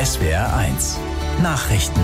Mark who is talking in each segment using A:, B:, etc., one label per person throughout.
A: SWR1 Nachrichten.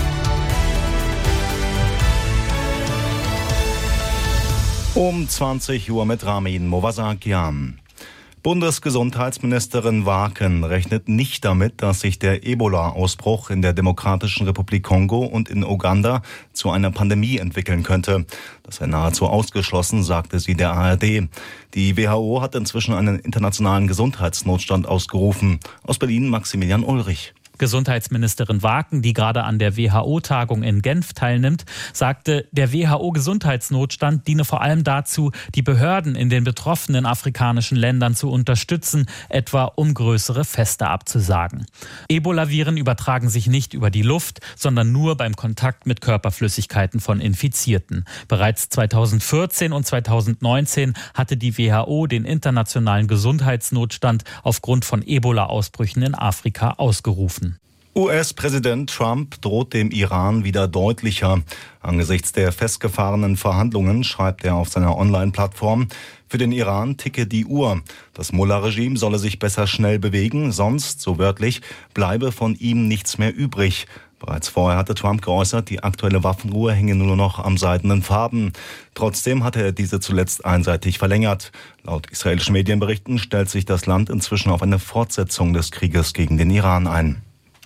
A: Um 20 Uhr mit Ramin Movasakian. Bundesgesundheitsministerin Waaken rechnet nicht damit, dass sich der Ebola-Ausbruch in der Demokratischen Republik Kongo und in Uganda zu einer Pandemie entwickeln könnte. Das sei nahezu ausgeschlossen, sagte sie der ARD. Die WHO hat inzwischen einen internationalen Gesundheitsnotstand ausgerufen. Aus Berlin Maximilian Ulrich.
B: Gesundheitsministerin Waaken, die gerade an der WHO-Tagung in Genf teilnimmt, sagte, der WHO-Gesundheitsnotstand diene vor allem dazu, die Behörden in den betroffenen afrikanischen Ländern zu unterstützen, etwa um größere Feste abzusagen. Ebola-Viren übertragen sich nicht über die Luft, sondern nur beim Kontakt mit Körperflüssigkeiten von Infizierten. Bereits 2014 und 2019 hatte die WHO den internationalen Gesundheitsnotstand aufgrund von Ebola-Ausbrüchen in Afrika ausgerufen.
A: US-Präsident Trump droht dem Iran wieder deutlicher. Angesichts der festgefahrenen Verhandlungen schreibt er auf seiner Online-Plattform: Für den Iran ticke die Uhr. Das Mullah-Regime solle sich besser schnell bewegen, sonst, so wörtlich, bleibe von ihm nichts mehr übrig. Bereits vorher hatte Trump geäußert, die aktuelle Waffenruhe hänge nur noch am seidenen Faden. Trotzdem hatte er diese zuletzt einseitig verlängert. Laut israelischen Medienberichten stellt sich das Land inzwischen auf eine Fortsetzung des Krieges gegen den Iran ein.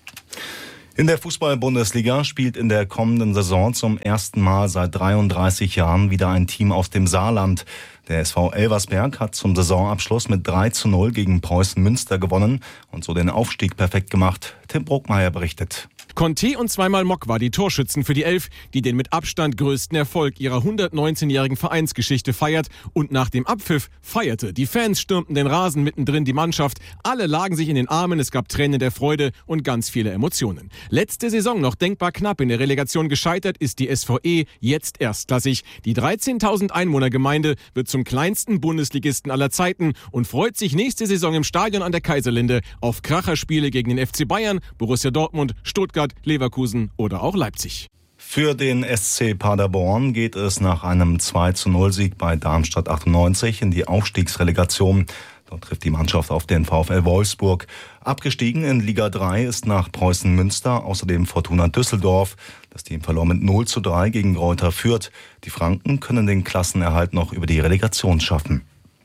A: In der Fußball-Bundesliga spielt in der kommenden Saison zum ersten Mal seit 33 Jahren wieder ein Team aus dem Saarland. Der SV Elversberg hat zum Saisonabschluss mit 3:0 gegen Preußen Münster gewonnen und so den Aufstieg perfekt gemacht. Tim Bruckmeier berichtet.
C: Conte und zweimal Mock war die Torschützen für die Elf, die den mit Abstand größten Erfolg ihrer 119-jährigen Vereinsgeschichte feiert. Und nach dem Abpfiff feierte. Die Fans stürmten den Rasen, mittendrin die Mannschaft. Alle lagen sich in den Armen, es gab Tränen der Freude und ganz viele Emotionen. Letzte Saison noch denkbar knapp in der Relegation gescheitert, ist die SVE jetzt erstklassig. Die 13.000 Einwohnergemeinde wird zum kleinsten Bundesligisten aller Zeiten und freut sich nächste Saison im Stadion an der Kaiserlinde auf Kracherspiele gegen den FC Bayern, Borussia Dortmund, Stuttgart, Leverkusen oder auch Leipzig.
A: Für den SC Paderborn geht es nach einem 2:0-Sieg bei Darmstadt 98 in die Aufstiegsrelegation. Dort trifft die Mannschaft auf den VfL Wolfsburg. Abgestiegen in Liga 3 ist nach Preußen Münster außerdem Fortuna Düsseldorf. Das Team verlor mit 0:3 gegen Greuther Fürth. Die Franken können den Klassenerhalt noch über die Relegation schaffen.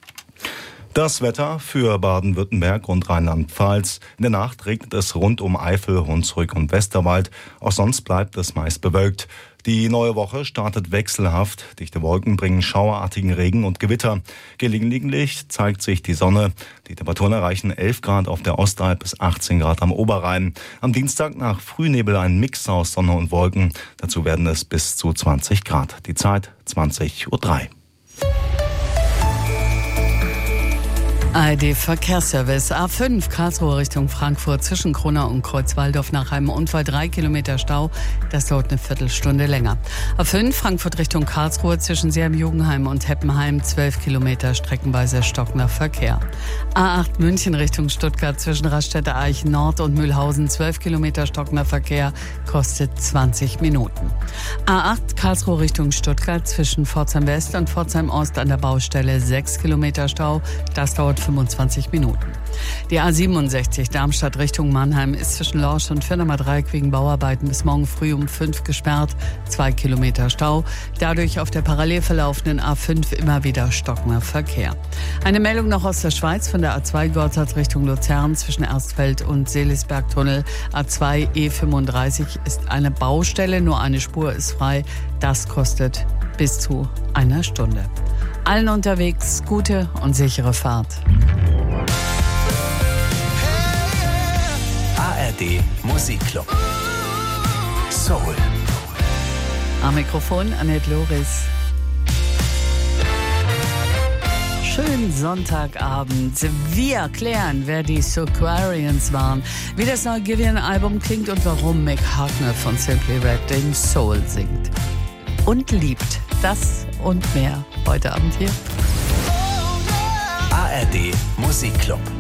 A: Das Wetter für Baden-Württemberg und Rheinland-Pfalz. In der Nacht regnet es rund um Eifel, Hunsrück und Westerwald. Auch sonst bleibt es meist bewölkt. Die neue Woche startet wechselhaft. Dichte Wolken bringen schauerartigen Regen und Gewitter. Gelegentlich zeigt sich die Sonne. Die Temperaturen erreichen 11 Grad auf der Ostalb bis 18 Grad am Oberrhein. Am Dienstag nach Frühnebel ein Mix aus Sonne und Wolken. Dazu werden es bis zu 20 Grad. Die Zeit 20:03 Uhr.
D: ARD Verkehrsservice A5 Karlsruhe Richtung Frankfurt zwischen Kronau und Kreuzwaldorf nach einem Unfall 3 Kilometer Stau. Das dauert eine Viertelstunde länger. A5 Frankfurt Richtung Karlsruhe zwischen Seeheim-Jugenheim und Heppenheim 12 Kilometer streckenweise stockender Verkehr. A8 München Richtung Stuttgart zwischen Raststätte-Eichen Nord und Mühlhausen 12 Kilometer stockender Verkehr, kostet 20 Minuten. A8 Karlsruhe Richtung Stuttgart zwischen Pforzheim West und Pforzheim Ost an der Baustelle 6 Kilometer Stau. Das dauert 25 Minuten. Die A67 Darmstadt Richtung Mannheim ist zwischen Lorsch und Firnamer Dreieck wegen Bauarbeiten bis morgen früh um 5 gesperrt. 2 Kilometer Stau. Dadurch auf der parallel verlaufenden A5 immer wieder stockender Verkehr. Eine Meldung noch aus der Schweiz von der A2 Gotthard Richtung Luzern zwischen Erstfeld und Seelisbergtunnel. A2 E35 ist eine Baustelle, nur eine Spur ist frei. Das kostet bis zu einer Stunde. Allen unterwegs gute und sichere Fahrt.
A: ARD Musikclub. Soul.
D: Am Mikrofon Annette Loris. Schönen Sonntagabend. Wir klären, wer die Soquarians waren, wie das neue Gideon-Album klingt und warum Mick Hucknall von Simply Red den Soul singt. Und liebt. Das und mehr heute Abend hier.
A: ARD Musikclub.